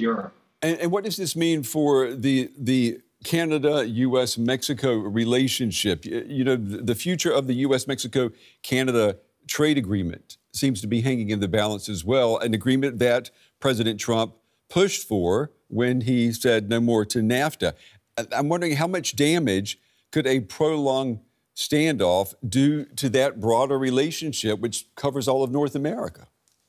Europe. And what does this mean for the Canada-U.S.-Mexico relationship? You know, the future of the U.S.-Mexico-Canada trade agreement seems to be hanging in the balance as well, an agreement that President Trump pushed for when he said no more to NAFTA. I'm wondering how much damage could a prolonged standoff do to that broader relationship, which covers all of North America?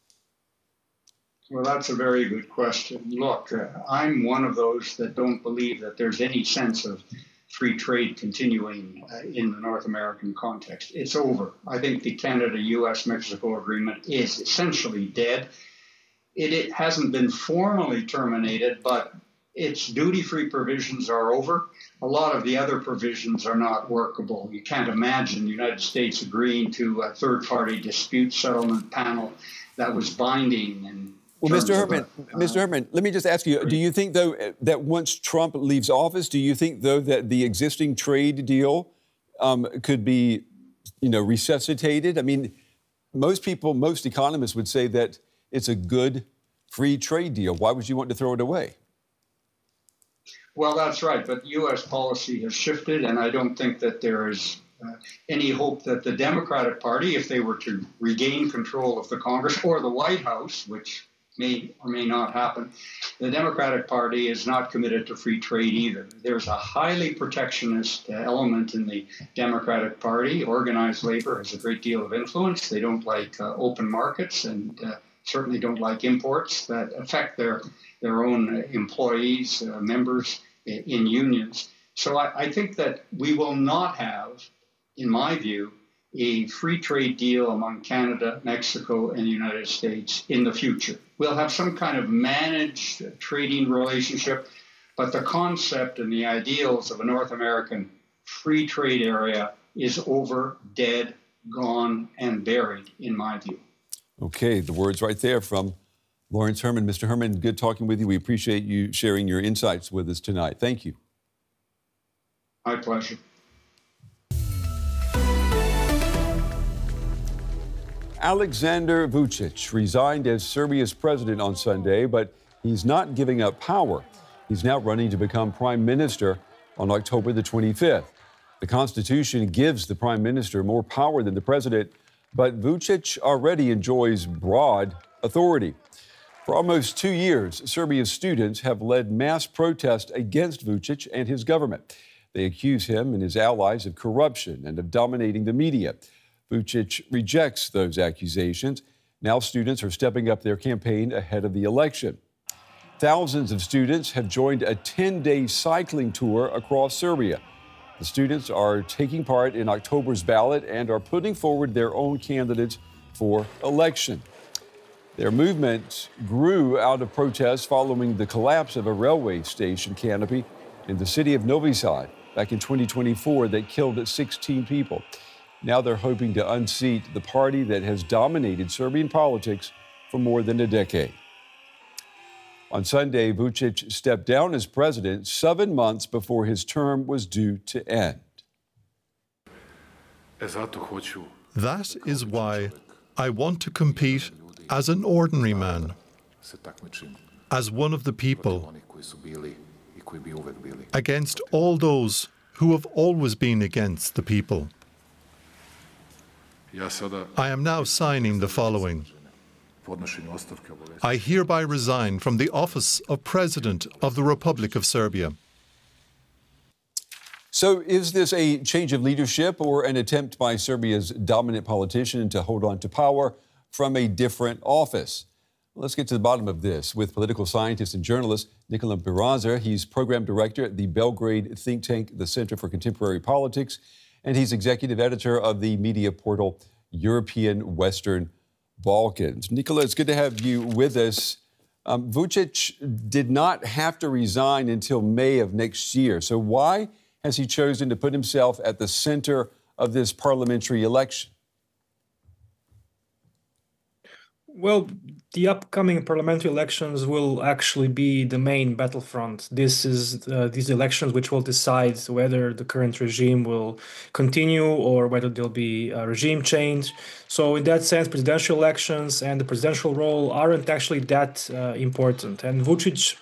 Well, that's a very good question. Look, I'm one of those that don't believe that there's any sense of free trade continuing in the North American context. It's over. I think the Canada-U.S.-Mexico agreement is essentially dead. It hasn't been formally terminated, but its duty-free provisions are over. A lot of the other provisions are not workable. You can't imagine the United States agreeing to a third-party dispute settlement panel that was binding. And well, Mr. Herman, let me just ask you, do you think, though, that once Trump leaves office, do you think, though, that the existing trade deal could be, resuscitated? I mean, most economists would say that it's a good free trade deal. Why would you want to throw it away? Well, that's right. But U.S. policy has shifted, and I don't think that there is any hope that the Democratic Party, if they were to regain control of the Congress or the White House, which may or may not happen, the Democratic Party is not committed to free trade either. There's a highly protectionist element in the Democratic Party. Organized labor has a great deal of influence. They don't like open markets and certainly don't like imports that affect their own employees, members in unions. So I think that we will not have, in my view, a free trade deal among Canada, Mexico, and the United States in the future. We'll have some kind of managed trading relationship, but the concept and the ideals of a North American free trade area is over, dead, gone, and buried, in my view. Okay, the words right there from Lawrence Herman. Mr. Herman, good talking with you. We appreciate you sharing your insights with us tonight. Thank you. My pleasure. Alexander Vučić resigned as Serbia's president on Sunday, but he's not giving up power. He's now running to become prime minister on October the 25th. The Constitution gives the prime minister more power than the president, but Vučić already enjoys broad authority. For almost 2 years, Serbia's students have led mass protests against Vučić and his government. They accuse him and his allies of corruption and of dominating the media. Vučić rejects those accusations. Now students are stepping up their campaign ahead of the election. Thousands of students have joined a 10-day cycling tour across Serbia. The students are taking part in October's ballot and are putting forward their own candidates for election. Their movement grew out of protests following the collapse of a railway station canopy in the city of Novi Sad back in 2024 that killed 16 people. Now they're hoping to unseat the party that has dominated Serbian politics for more than a decade. On Sunday, Vučić stepped down as president 7 months before his term was due to end. That is why I want to compete as an ordinary man, as one of the people, against all those who have always been against the people. I am now signing the following. I hereby resign from the office of President of the Republic of Serbia. So is this a change of leadership or an attempt by Serbia's dominant politician to hold on to power from a different office? Let's get to the bottom of this with political scientist and journalist Nikola Piraza. He's program director at the Belgrade think tank, the Center for Contemporary Politics, and he's executive editor of the media portal European Western Balkans. Nikola, it's good to have you with us. Vučić did not have to resign until May of next year. So why has he chosen to put himself at the center of this parliamentary election? Well, the upcoming parliamentary elections will actually be the main battlefront. This is these elections which will decide whether the current regime will continue or whether there'll be a regime change. So in that sense, presidential elections and the presidential role aren't actually that important. And Vučić